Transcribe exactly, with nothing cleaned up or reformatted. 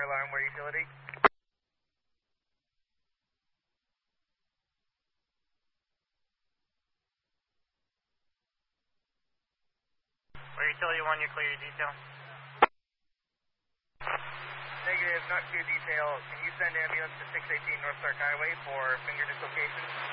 alarm, where utility? Where utility one, you're clear your detail. Negative, not clear detail. Can you send ambulance to six eighteen North Stark Highway for finger dislocation?